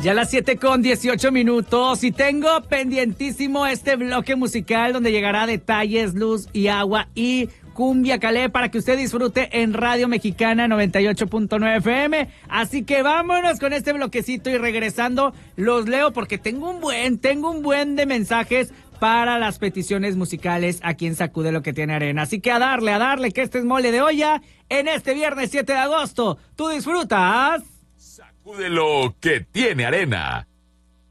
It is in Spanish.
Ya las 7:18 y tengo pendientísimo este bloque musical donde llegará Detalles, Luz y Agua y Cumbia Calé para que usted disfrute en Radio Mexicana 98.9 FM. Así que vámonos con este bloquecito y regresando los leo porque tengo un buen de mensajes para las peticiones musicales aquí en Sacude lo que tiene arena. Así que a darle que este es mole de olla en este viernes 7 de agosto. Tú disfrutas. Sacude lo que tiene arena.